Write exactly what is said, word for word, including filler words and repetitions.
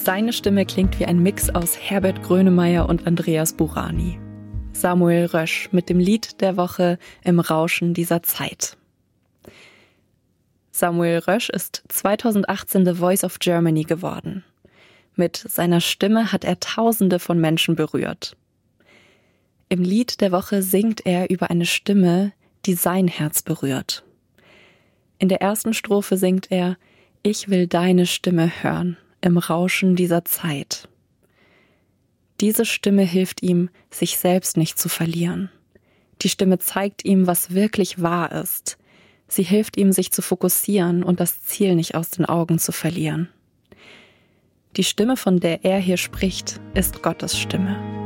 Seine Stimme klingt wie ein Mix aus Herbert Grönemeyer und Andreas Burani. Samuel Rösch mit dem Lied der Woche Im Rauschen dieser Zeit. Samuel Rösch ist zweitausendachtzehn The Voice of Germany geworden. Mit seiner Stimme hat er Tausende von Menschen berührt. Im Lied der Woche singt er über eine Stimme, die sein Herz berührt. In der ersten Strophe singt er: Ich will deine Stimme hören, im Rauschen dieser Zeit. Diese Stimme hilft ihm, sich selbst nicht zu verlieren. Die Stimme zeigt ihm, was wirklich wahr ist. Sie hilft ihm, sich zu fokussieren und das Ziel nicht aus den Augen zu verlieren. Die Stimme, von der er hier spricht, ist Gottes Stimme.